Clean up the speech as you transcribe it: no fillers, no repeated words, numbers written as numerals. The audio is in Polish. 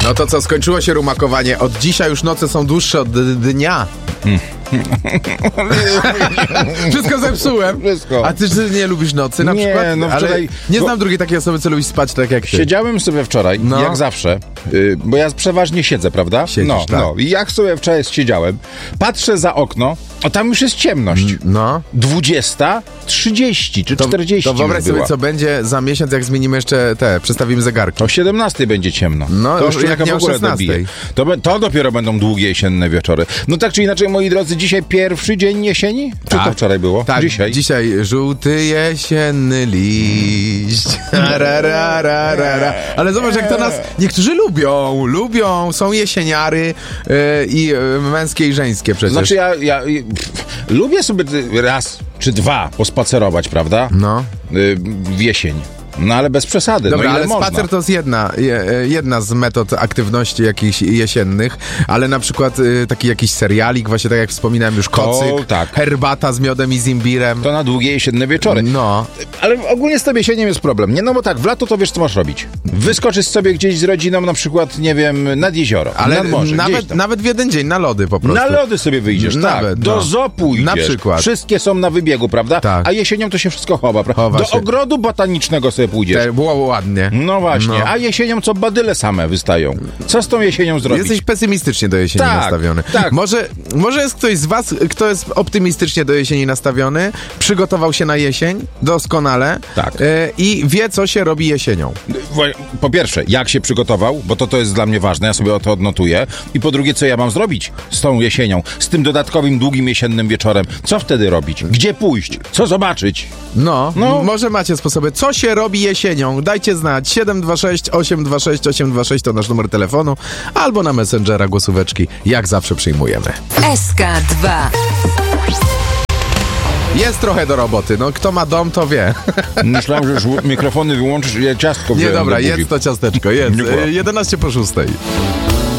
No to co, skończyło się rumakowanie. Od dzisiaj już noce są dłuższe od dnia. Wszystko zepsułem. Wszystko. A ty nie lubisz nocy na Nie, przykład? no wczoraj- Ale nie znam drugiej takiej osoby, co lubi spać tak jak ty. Siedziałem sobie wczoraj, No. jak zawsze, bo ja przeważnie siedzę, prawda? Siedzisz, no, tak. no. I jak sobie wczoraj siedziałem, patrzę za okno, a tam już jest ciemność. No. 20:30 czy 40 To wyobraź już sobie, była. co będzie za miesiąc, jak zmienimy jeszcze przestawimy zegarki. O 17 będzie ciemno. No, to już jak człowieka nie w o ogóle 16. dobije. To dopiero będą długie jesienne wieczory. No tak czy inaczej, moi drodzy, dzisiaj pierwszy dzień jesieni? Czy to wczoraj było? Tak, dzisiaj żółty jesienny liść. Ra, ra, ra, ra, ra. Ale zobacz, jak to nas niektórzy lubią. Są jesieniary i męskie i żeńskie przecież. Znaczy ja lubię sobie raz czy dwa pospacerować, prawda? No. W jesień. No ale bez przesady. Dobra, no ile ale można? spacer to jest jedna z metod aktywności jakichś jesiennych, ale na przykład taki jakiś serialik, właśnie tak jak wspominałem już, kocyk, tak. herbata z miodem i z imbirem. To na długie jesienne wieczory. No. Ale ogólnie z tym jesieniem jest problem. Nie, no bo tak, w lato to wiesz, co masz robić. Wyskoczysz sobie gdzieś z rodziną, na przykład, nie wiem, nad jezioro, Ale nad morze, gdzieś tam. nawet w jeden dzień, na lody po prostu. Na lody sobie wyjdziesz, tak. Nawet, Do no. zoo pójdziesz. Na przykład. Wszystkie są na wybiegu, prawda? Tak. A jesienią to się wszystko chowa. Chowa Do się. ogrodu botanicznego sobie pójdziesz. Było ładnie. No właśnie, No. a jesienią co badyle same wystają. Co z tą jesienią zrobić? Jesteś pesymistycznie do jesieni Tak, nastawiony. tak. Może jest ktoś z was, kto jest optymistycznie do jesieni nastawiony, przygotował się na jesień doskonale Tak. I wie, co się robi jesienią. Po pierwsze, jak się przygotował, bo to jest dla mnie ważne, ja sobie to odnotuję. I po drugie, co ja mam zrobić z tą jesienią, z tym dodatkowym, długim jesiennym wieczorem? Co wtedy robić? Gdzie pójść? Co zobaczyć? No, No. może macie sposoby. Co się robi jesienią? Dajcie znać. 726 826 826 to nasz numer telefonu, albo na Messengera głosóweczki. Jak zawsze przyjmujemy. SK2. Jest trochę do roboty. No, kto ma dom, to wie. Myślałem, że już mikrofony wyłączysz i ja ciastko Nie, wziąłem dobra, do buzi. jest to ciasteczko. Jest. Nie było. 11 po 6.